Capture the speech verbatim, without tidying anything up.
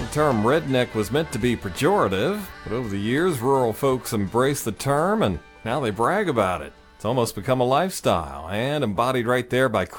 term redneck was meant to be pejorative, but over the years, rural folks embraced the term and now they brag about it. It's almost become a lifestyle and embodied right there by